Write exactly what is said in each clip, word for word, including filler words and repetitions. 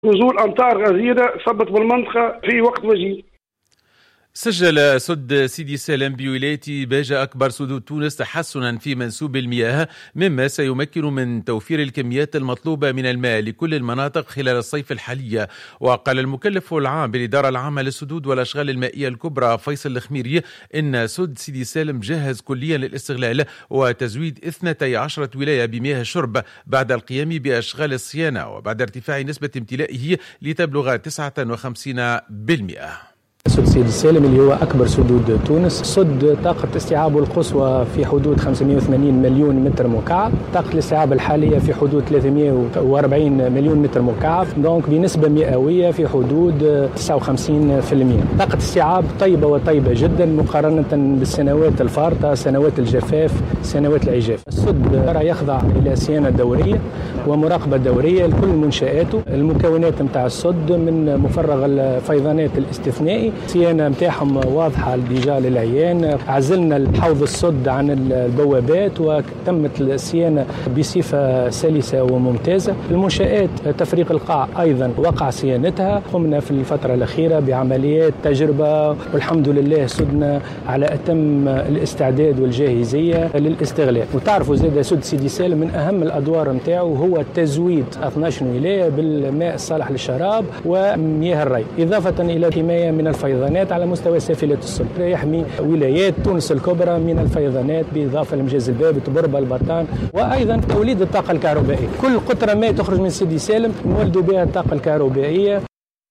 نزول أمطار غزيرة ثبت بالمنطقة في وقت وجيز. سجل سد سيدي سالم بولاية باجة أكبر سدود تونس تحسنا في منسوب المياه، مما سيمكن من توفير الكميات المطلوبة من الماء لكل المناطق خلال الصيف الحالي. وقال المكلف العام بالإدارة العامة للسدود والأشغال المائية الكبرى فيصل الخميري إن سد سيدي سالم جاهز كليا للاستغلال وتزويد اثنتي عشرة ولاية بمياه الشرب بعد القيام بأشغال الصيانة وبعد ارتفاع نسبة امتلائه لتبلغ تسعة وخمسين بالمئة. سد سيدي سالم اللي هو أكبر سدود تونس، سد طاقة استيعابه القصوى في حدود خمسمائة وثمانين مليون متر مكعب، طاقة الاستيعاب الحالية في حدود ثلاثمائة وأربعين مليون متر مكعب، دونك بنسبة مئوية في حدود تسعة وخمسين بالمئة. طاقة استيعاب طيبة وطيبة جدا مقارنة بالسنوات الفارطة، سنوات الجفاف، سنوات العجاف. السد يخضع إلى صيانة دورية ومراقبة دورية لكل منشآته. المكونات متاع السد من مفرغ الفيضانات الاستثنائي، صيانة متاعهم واضحة ديجا للعيان، عزلنا حوض السد عن البوابات وتمت الصيانة بصفة سلسة وممتازة. المنشآت تفريق القاع أيضا وقع صيانتها، قمنا في الفترة الأخيرة بعمليات تجربة والحمد لله سدنا على أتم الاستعداد والجاهزية للاستغلال. وتعرفوا زاد سد سيدي سالم من أهم الأدوار متاعه هو تزويد اثنتي عشرة ولاية بالماء الصالح للشراب ومياه الري، إضافة إلى حماية من الفيضانات على مستوى سافلة السد، يحمي ولايات تونس الكبرى من الفيضانات بإضافة لمجاز الباب، تبربة، البرطان، وأيضا توليد الطاقة الكهربائية. كل قطرة ماء تخرج من سيدي سالم نولدوا بها الطاقة الكهربائية.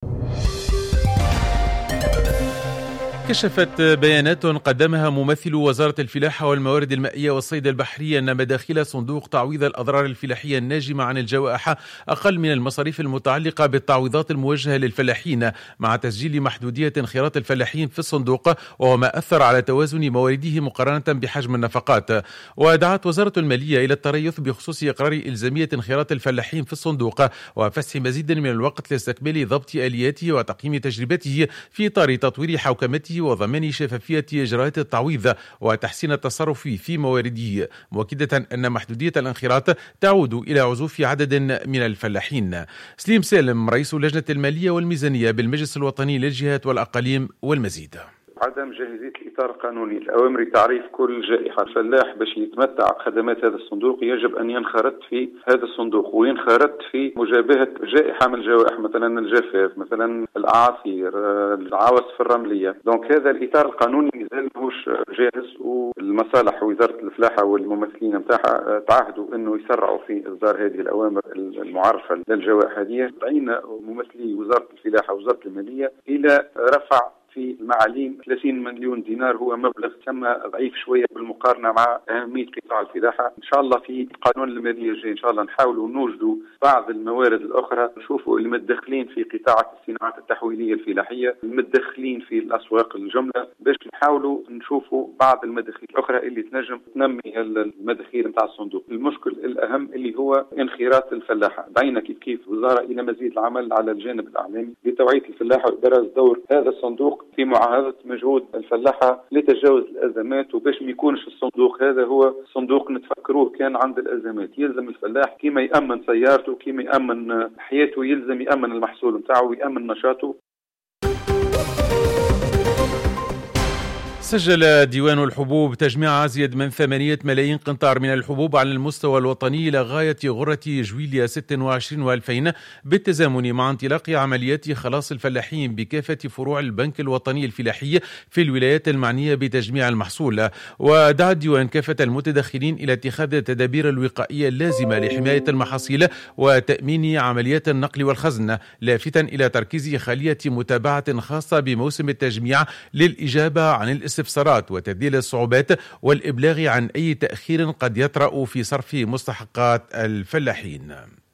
كشفت بيانات قدمها ممثل وزارة الفلاحة والموارد المائية والصيد البحري أن مداخيل صندوق تعويض الأضرار الفلاحية الناجمة عن الجوائح أقل من المصاريف المتعلقة بالتعويضات الموجهة للفلاحين، مع تسجيل محدودية انخراط الفلاحين في الصندوق، وهو ما أثر على توازن موارده مقارنة بحجم النفقات. ودعت وزارة المالية إلى التريث بخصوص إقرار إلزامية انخراط الفلاحين في الصندوق وفسح مزيد من الوقت لاستكمال ضبط آلياته وتقييم تجربته في إطار تطوير حوكمته وضمان شفافية إجراءات التعويض وتحسين التصرف في موارده، مؤكدة أن محدودية الانخراط تعود إلى عزوف عدد من الفلاحين. سليم سالم رئيس لجنة المالية والميزانية بالمجلس الوطني للجهات والأقاليم والمزيد. عدم جاهزية الإطار القانوني، الأوامر تعريف كل جائحة. الفلاح باش يتمتع بخدمات هذا الصندوق يجب أن ينخرط في هذا الصندوق وينخرط في مجابهة جائحة من الجوائح، مثلا الجفاف، مثلا الأعاصير، العواصف الرملية. دونك هذا الإطار القانوني مازال ماهوش جاهز، والمصالح ووزارة الفلاحة والممثلين متاعها تعهدوا أنه يسرعوا في إصدار هذه الأوامر المعرفة للجوائح هذه. دعينا ممثلي وزارة الفلاحة ووزارة المالية إلى رفع في المعاليم ثلاثين مليون دينار، هو مبلغ تم ضعيف شوية بالمقارنة مع أهمية قطاع الفلاحة. إن شاء الله في قانون المالية الجاي إن شاء الله نحاولوا نوجدوا بعض الموارد الأخرى، نشوفوا المتدخلين في قطاع الصناعات التحويلية الفلاحية، المتدخلين في الأسواق الجملة، باش نحاولوا نشوفوا بعض المداخيل الأخرى اللي تنجم تنمي المداخيل نتاع الصندوق. المشكل الأهم اللي هو انخراط الفلاحة، دعينا كيف كيف وزارة إلى مزيد العمل على الجانب الإعلامي لتوعية الفلاحة وإبراز دور هذا الصندوق في معاهدة مجهود الفلاحة لتجاوز الأزمات، وباش ما يكونش الصندوق هذا هو صندوق نتفكروه كان عند الأزمات. يلزم الفلاح كيما يأمن سيارته، كيما يأمن حياته، يلزم يأمن المحصول متاعه ويأمن نشاطه. سجل ديوان الحبوب تجميع أزيد من ثمانية ملايين قنطار من الحبوب على المستوى الوطني إلى غاية غرة جويليا ستة وعشرين وألفين، بالتزامن مع انطلاق عمليات خلاص الفلاحين بكافة فروع البنك الوطني الفلاحي في الولايات المعنية بتجميع المحصول. ودعا الديوان كافة المتدخلين إلى اتخاذ التدابير الوقائية اللازمة لحماية المحاصيل وتأمين عمليات النقل والخزن، لافتا إلى تركيز خلية متابعة خاصة بموسم التجميع للإجابة عن الاستفسارات وتذليل الصعوبات والإبلاغ عن أي تأخير قد يطرأ في صرف مستحقات الفلاحين.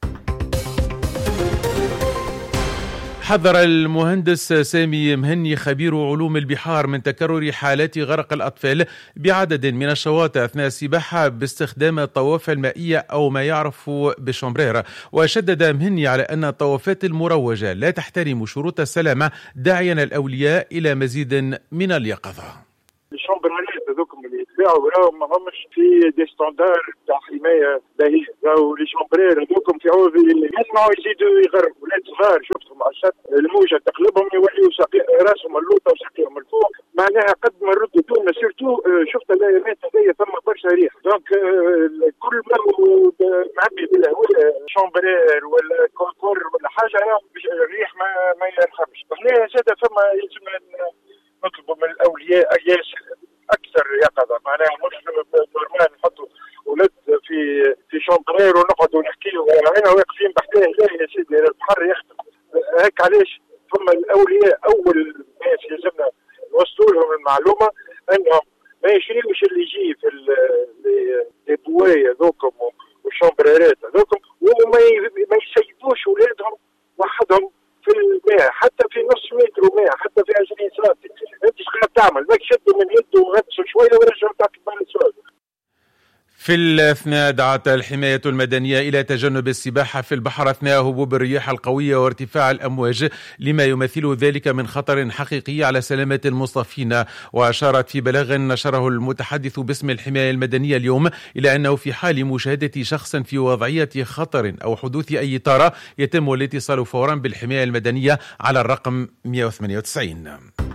حذر المهندس سامي مهني خبير علوم البحار من تكرر حالات غرق الأطفال بعدد من الشواطئ أثناء السباحة باستخدام الطوافة المائية أو ما يعرف بالشومبرير، وشدد مهني على أن الطوافات المروجة لا تحترم شروط السلامة، داعيا الأولياء إلى مزيد من اليقظة. الشومبريرات هذوكم اللي يبيعوا راهم ما همش في دي ستاندار تاع حمايه باهيه. راهو لي شومبرير هذوكم في عوض يسمعوا يزيدوا يغربوا ولاد صغار شفتهم على الشط الموجه تقلبهم يوليوا راسهم اللوطه وساقيهم الفوق. معناها قد ما ردوا دونا سيرتو شفت الايامات هذيا ثم برشا ريح. دونك كل ما معبي بالهواء شومبرير ولا كونكور ولا حاجه الريح ما ما يرحمش. احنا زاد فما يلزم نطلبوا من الاولياء ياسر اكثر يقظه. معناها مش نورمال نحطوا ولد في في شومبرير ونقعدوا نحكيوا هنا واقفين بحكايه. لا يا سيدي البحر يخدم هيك. علاش ثم الاولياء اول ناس يلزمنا نوصلوا لهم المعلومه انهم ما يشريوش اللي يجي في لي بوايه ذوكم والشومبريرات هذوكم وما ما يسيبوش اولادهم وحدهم في الماء حتى في نص متر وماء حتى في عشرين سنتي. انت ايش قاعد تعمل؟ ماك شدوا من يده وغطسوا شويه ورجعوا تعطيك مال السؤال. في الأثناء دعت الحماية المدنية إلى تجنب السباحة في البحر أثناء هبوب الرياح القوية وارتفاع الأمواج لما يمثل ذلك من خطر حقيقي على سلامة المصطفين. وأشارت في بلاغ نشره المتحدث باسم الحماية المدنية اليوم إلى أنه في حال مشاهدة شخص في وضعية خطر أو حدوث أي طارة يتم الاتصال فورا بالحماية المدنية على الرقم مئة وثمانية وتسعين.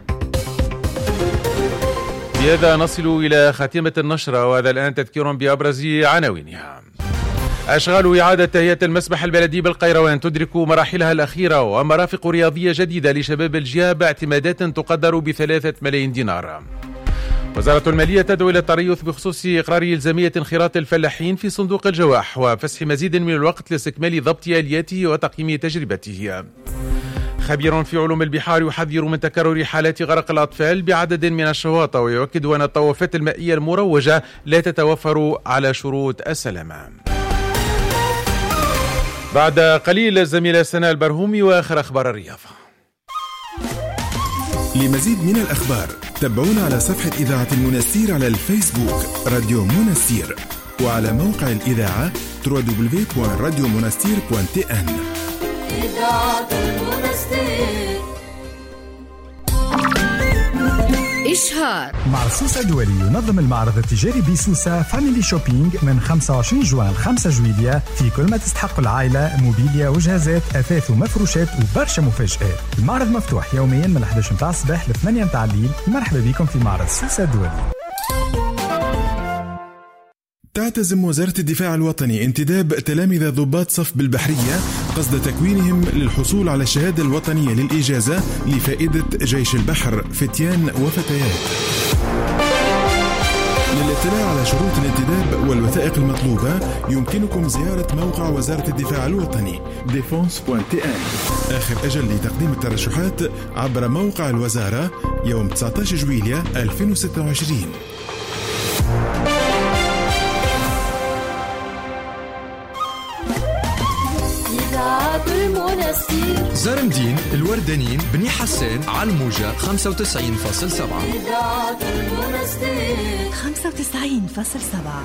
بهذا نصل إلى خاتمة النشرة، وهذا الآن تذكير بأبرز عناوينها. أشغال إعادة تهيئة المسبح البلدي بالقيروان تدرك مراحلها الأخيرة، ومرافق رياضية جديدة لشباب الجهة باعتمادات تقدر بثلاثة ملايين دينار. وزارة المالية تدعو إلى التريث بخصوص إقرار إلزامية انخراط الفلاحين في صندوق الجواح وفسح مزيد من الوقت لاستكمال ضبط آلياته وتقييم تجربته. خبير في علوم البحار يحذر من تكرر حالات غرق الأطفال بعدد من الشواطئ، ويؤكد أن الطوافات المائية المروجة لا تتوفر على شروط السلامة. بعد قليل الزميلة سناء البرهومي وآخر أخبار الرياضة. لمزيد من الأخبار تابعونا على صفحة إذاعة المنستير على الفيسبوك راديو منستير، وعلى موقع الإذاعة دبليو دبليو دبليو دوت راديو منستير دوت تي إن. إذاعة المنستير. إشهار مع سوسة دولي ينظم المعرض التجاري بسوسة فاميلي شوبينج من خمسة وعشرين جوان خمسة جويلية في كل ما تستحق العائلة، موبيليا وجهازات أثاث ومفروشات وبرشا مفاجآت. المعرض مفتوح يوميا من إحدى عشر متاع الصباح ل ثمانية متاع الليل. مرحبا بكم في معرض سوسة دولي. تعتزم وزارة الدفاع الوطني انتداب تلامذة ضباط صف بالبحرية قصد تكوينهم للحصول على الشهادة الوطنية للإجازة لفائدة جيش البحر فتيان وفتيات. للاطلاع على شروط الانتداب والوثائق المطلوبة يمكنكم زيارة موقع وزارة الدفاع الوطني ديفونس دوت تي إن. آخر أجل لتقديم الترشحات عبر موقع الوزارة يوم تسعة عشر جويلية ألفين وستة وعشرين. زرمدين، الوردانين، بني حسان، على الموجة خمسة وتسعين فاصلة سبعة. خمسة وتسعين فاصلة سبعة.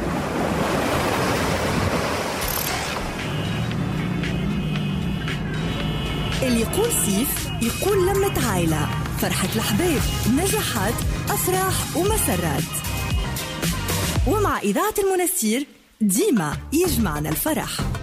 اللي يقول سيف يقول لمة عائلة، فرحة الأحباب، نجاحات، أفراح ومسرات. ومع إذاعة المنستير ديما يجمعنا الفرح.